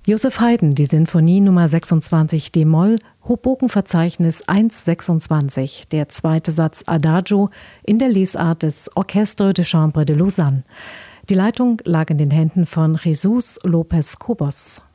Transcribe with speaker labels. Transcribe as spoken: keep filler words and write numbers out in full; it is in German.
Speaker 1: Joseph Haydn, die Sinfonie Nummer sechsundzwanzig d-Moll, Hochbogenverzeichnis eins sechsundzwanzig, der zweite Satz Adagio in der Lesart des Orchestre de Chambre de Lausanne. Die Leitung lag in den Händen von Jesus López Cobos.